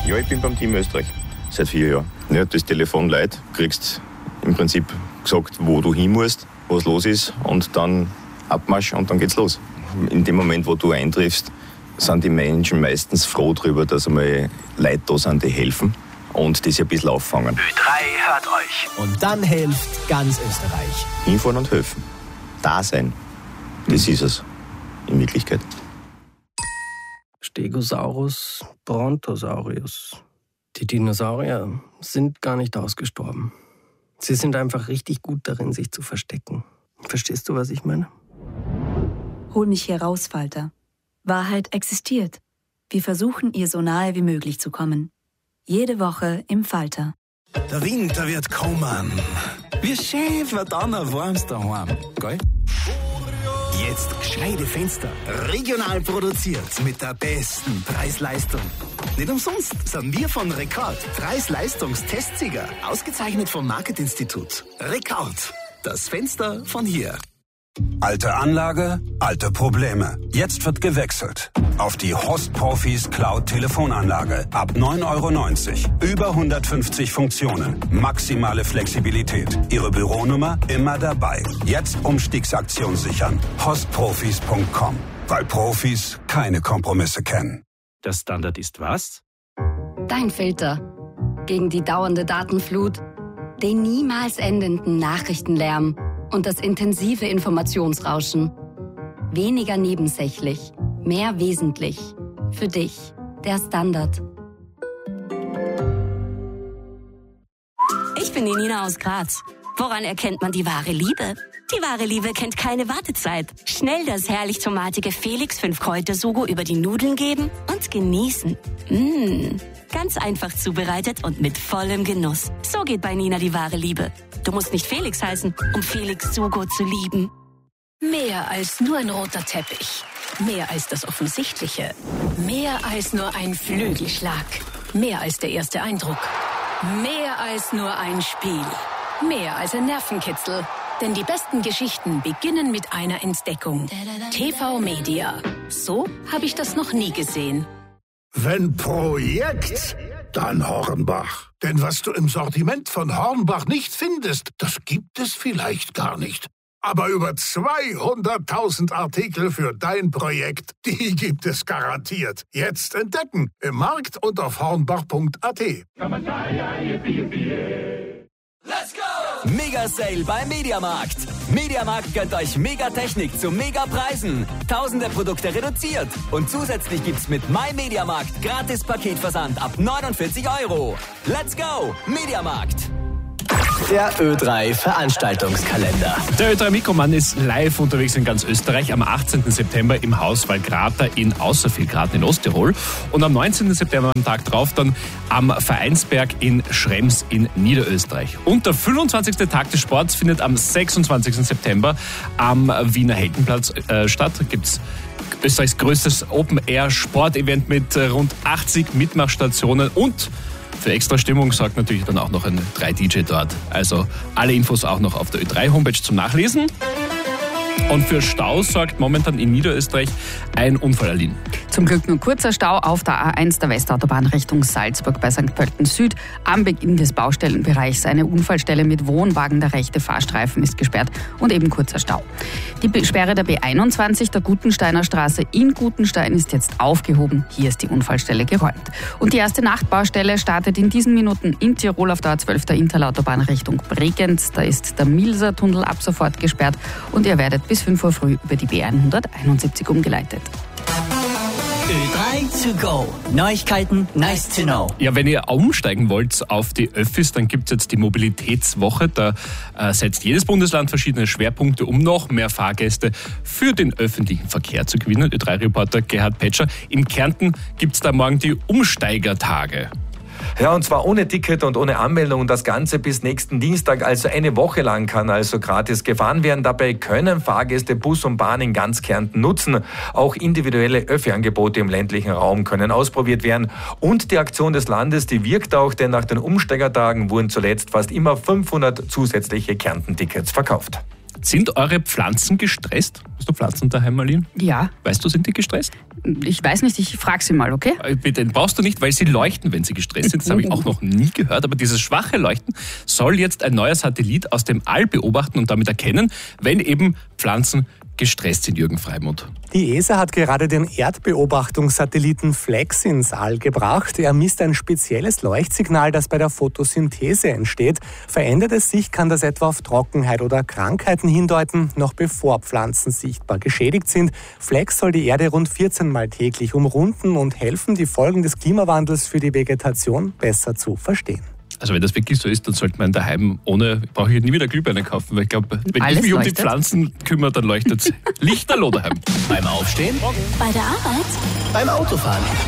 Ja, ich bin beim Team Österreich. Seit 4 Jahren. Ja, das Telefon leiht, kriegst im Prinzip gesagt, wo du hin musst, was los ist und dann Abmarsch und dann geht's los. In dem Moment, wo du eintriffst, sind die Menschen meistens froh darüber, dass einmal Leute da sind, die helfen und das ein bisschen auffangen. Ö3 hört euch. Und dann hilft ganz Österreich. Hinfahren und helfen. Da sein. Das ist es. In Wirklichkeit. Stegosaurus, Brontosaurus. Die Dinosaurier sind gar nicht ausgestorben. Sie sind einfach richtig gut darin, sich zu verstecken. Verstehst du, was ich meine? Hol mich hier raus, Falter. Wahrheit existiert. Wir versuchen, ihr so nahe wie möglich zu kommen. Jede Woche im Falter. Der Winter wird kommen. Wie schön wird dann ein warmes daheim, gell? Jetzt gescheite Fenster. Regional produziert mit der besten Preis-Leistung. Nicht umsonst sind wir von Rekord Preis-Leistungs-Testsieger. Ausgezeichnet vom Marketinstitut. Rekord. Das Fenster von hier. Alte Anlage, alte Probleme. Jetzt wird gewechselt. Auf die Host Profis Cloud Telefonanlage. Ab 9,90 €. Über 150 Funktionen. Maximale Flexibilität. Ihre Büronummer immer dabei. Jetzt Umstiegsaktion sichern. hostprofis.com. Weil Profis keine Kompromisse kennen. Der Standard ist was? Dein Filter. Gegen die dauernde Datenflut, den niemals endenden Nachrichtenlärm und das intensive Informationsrauschen. Weniger nebensächlich, mehr wesentlich. Für dich, der Standard. Ich bin die Nina aus Graz. Woran erkennt man die wahre Liebe? Die wahre Liebe kennt keine Wartezeit. Schnell das herrlich tomatige Felix 5-Kräuter-Sugo über die Nudeln geben und genießen. Ganz einfach zubereitet und mit vollem Genuss. So geht bei Nina die wahre Liebe. Du musst nicht Felix heißen, um Felix Sugo zu lieben. Mehr als nur ein roter Teppich. Mehr als das Offensichtliche. Mehr als nur ein Flügelschlag. Mehr als der erste Eindruck. Mehr als nur ein Spiel. Mehr als ein Nervenkitzel. Denn die besten Geschichten beginnen mit einer Entdeckung. TV Media. So habe ich das noch nie gesehen. Wenn Projekt, dann Hornbach. Denn was du im Sortiment von Hornbach nicht findest, das gibt es vielleicht gar nicht. Aber über 200.000 Artikel für dein Projekt, die gibt es garantiert. Jetzt entdecken im Markt und auf hornbach.at. Let's go! Mega Sale beim Mediamarkt. Mediamarkt gönnt euch Megatechnik zu Megapreisen. Tausende Produkte reduziert. Und zusätzlich gibt's mit MyMediamarkt gratis Paketversand ab 49 €. Let's go! Mediamarkt. Der Ö3 Veranstaltungskalender. Der Ö3 Mikromann ist live unterwegs in ganz Österreich am 18. September im Haus Wallgrater in Außervillgraten in Osttirol und am 19. September am Tag drauf dann am Vereinsberg in Schrems in Niederösterreich. Und der 25. Tag des Sports findet am 26. September am Wiener Heldenplatz statt. Da gibt's Österreichs größtes Open-Air-Sportevent mit rund 80 Mitmachstationen und für extra Stimmung sorgt natürlich dann auch noch ein 3DJ dort. Also alle Infos auch noch auf der Ö3-Homepage zum Nachlesen. Und für Stau sorgt momentan in Niederösterreich ein Unfall, Aline. Zum Glück nur kurzer Stau auf der A1 der Westautobahn Richtung Salzburg bei St. Pölten Süd. Am Beginn des Baustellenbereichs eine Unfallstelle mit Wohnwagen. Der rechte Fahrstreifen ist gesperrt und eben kurzer Stau. Die Sperre der B21 der Gutensteiner Straße in Gutenstein ist jetzt aufgehoben. Hier ist die Unfallstelle geräumt. Und die erste Nachtbaustelle startet in diesen Minuten in Tirol auf der A12 der Interlautobahn Richtung Bregenz. Da ist der Milser Tunnel ab sofort gesperrt und ihr werdet bis 5 Uhr früh über die B171 umgeleitet. Ö3 to go. Neuigkeiten, nice to know. Ja, wenn ihr umsteigen wollt auf die Öffis, dann gibt es jetzt die Mobilitätswoche. Da setzt jedes Bundesland verschiedene Schwerpunkte, um noch mehr Fahrgäste für den öffentlichen Verkehr zu gewinnen. Ö3-Reporter Gerhard Petscher. In Kärnten gibt es da morgen die Umsteigertage. Ja, und zwar ohne Ticket und ohne Anmeldung. Und das Ganze bis nächsten Dienstag, also eine Woche lang, kann also gratis gefahren werden. Dabei können Fahrgäste Bus und Bahn in ganz Kärnten nutzen. Auch individuelle Öffi-Angebote im ländlichen Raum können ausprobiert werden. Und die Aktion des Landes, die wirkt auch, denn nach den Umsteigertagen wurden zuletzt fast immer 500 zusätzliche Kärnten-Tickets verkauft. Sind eure Pflanzen gestresst? Hast du Pflanzen daheim, Marlene? Ja. Weißt du, sind die gestresst? Ich weiß nicht, ich frage sie mal, okay? Den brauchst du nicht, weil sie leuchten, wenn sie gestresst sind. Das habe ich auch noch nie gehört. Aber dieses schwache Leuchten soll jetzt ein neuer Satellit aus dem All beobachten und damit erkennen, wenn eben Pflanzen gestresst sind, Jürgen Freimund. Die ESA hat gerade den Erdbeobachtungssatelliten Flex ins All gebracht. Er misst ein spezielles Leuchtsignal, das bei der Photosynthese entsteht. Verändert es sich, kann das etwa auf Trockenheit oder Krankheiten hindeuten, noch bevor Pflanzen sichtbar geschädigt sind. Flex soll die Erde rund 14 Mal täglich umrunden und helfen, die Folgen des Klimawandels für die Vegetation besser zu verstehen. Also wenn das wirklich so ist, dann sollte man daheim brauche ich nie wieder Glühbirne kaufen, weil ich glaube, wenn Alles ich mich leuchtet. um die Pflanzen kümmere, dann leuchtet es lichterloh daheim. Beim Aufstehen, Bei der Arbeit? beim Autofahren.